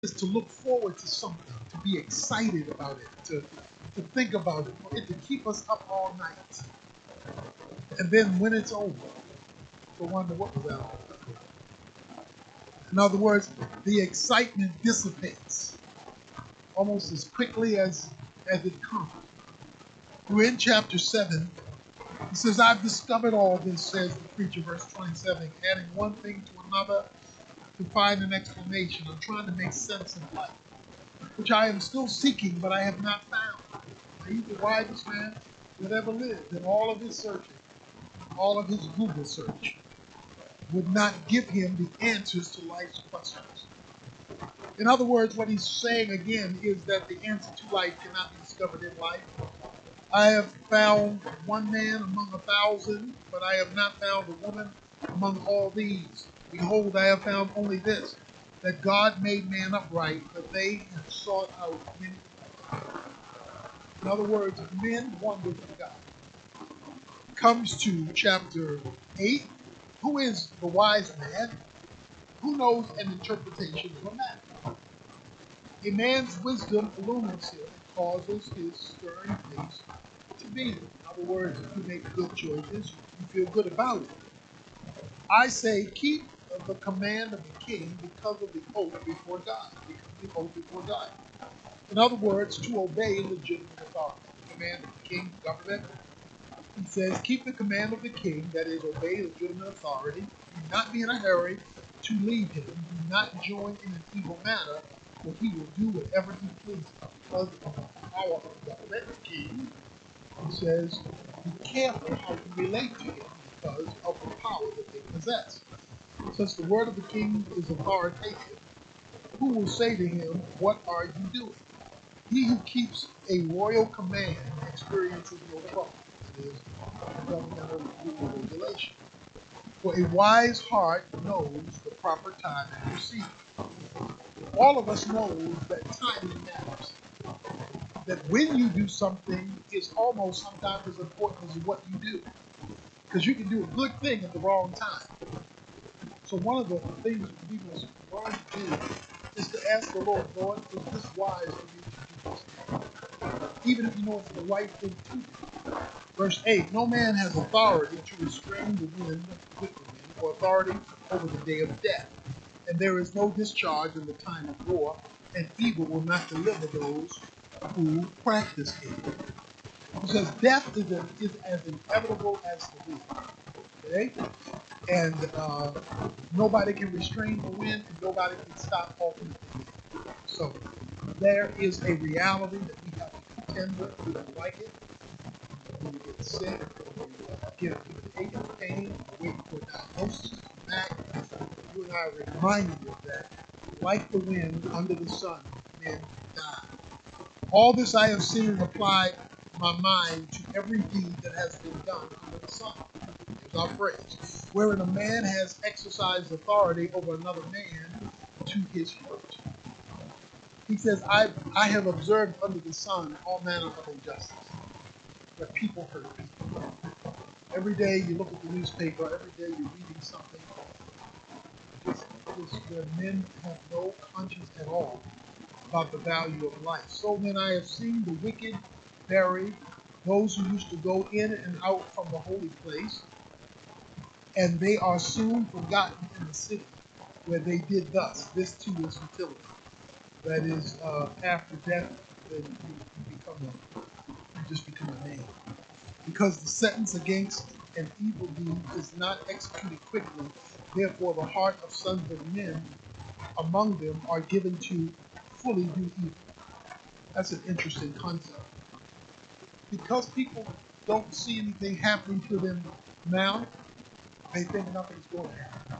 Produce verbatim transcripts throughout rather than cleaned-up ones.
is to look forward to something, to be excited about it, to, to think about it, for it to keep us up all night. And then when it's over, to wonder what was that all about. In other words, the excitement dissipates almost as quickly as, as it comes. We're in chapter seven. He says, I've discovered all this, says the preacher, verse twenty-seven, adding one thing to another to find an explanation. I'm trying to make sense of life, which I am still seeking, but I have not found. He's the wisest man that ever lived, and all of his searching, all of his Google search, would not give him the answers to life's questions. In other words, what he's saying again is that the answer to life cannot be discovered in life. I have found one man among a thousand, but I have not found a woman among all these. Behold, I have found only this, that God made man upright, but they have sought out many. In other words, men wander from God. Comes to chapter eight. Who is the wise man? Who knows an interpretation of a matter? A man's wisdom illumines him and causes his stern face to be. In other words, if you make good choices, you feel good about it. I say, keep the command of the king because of the oath before God. Because of the oath before God. In other words, to obey legitimate authority. The command of the king, the government. He says, keep the command of the king, that is, obey legitimate authority. Do not be in a hurry to leave him. Do not join in an evil matter, for he will do whatever he pleases. Because of the power of the government, the king, he says, be careful how you relate to him because of the power that they possess. Since the word of the king is authoritative, who will say to him, what are you doing? He who keeps a royal command experiences no trouble. It is governmental rule and regulation. For a wise heart knows the proper time to proceed. All of us know that timing matters. That when you do something is almost sometimes as important as what you do. Because you can do a good thing at the wrong time. So one of the things we must learn to do is to ask the Lord, Lord, is this wise for me to do this? Even if you know it's the right thing to do. Verse eight, no man has authority to restrain the wind with the wind, or authority over the day of death. And there is no discharge in the time of war, and evil will not deliver those who practice it. He says death is, a, is as inevitable as the wind. Okay? And uh, nobody can restrain the wind, and nobody can stop ultimate wind. So there is a reality that we have to contend with. We don't like it. When you get sick, when you get ache and pain, waiting for a diagnosis to come back, you and I are reminded of that. Like the wind under the sun, men die. All this I have seen and applied my mind to every deed that has been done under the sun. Here's our phrase. Wherein a man has exercised authority over another man to his hurt. He says, I, I have observed under the sun all manner of injustice. Where people hurt people. Every day you look at the newspaper, every day you're reading something. Just, just where men have no conscience at all about the value of life. So then I have seen the wicked bury those who used to go in and out from the holy place, and they are soon forgotten in the city where they did thus. This too is futility. That is, uh, after death, then you, you become a, you just become a name. Because the sentence against an evil deed is not executed quickly, therefore the heart of sons of men among them are given to fully do evil. That's an interesting concept. Because people don't see anything happening to them now, they think nothing's going to happen.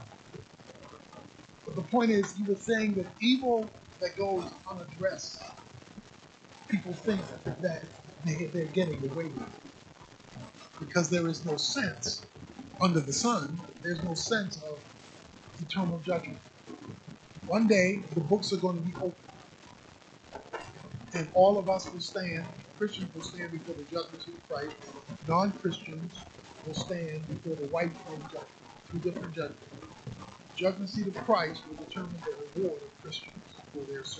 But the point is, he was saying that evil that goes unaddressed, people think that they, they're getting away with it. Because there is no sense under the sun, there's no sense of eternal judgment. One day, the books are going to be opened. And all of us will stand, Christians will stand before the judgment seat of Christ, non-Christians will stand before the white throne judgment. Two different judgments. The judgment seat of Christ will determine the reward of Christians for their service.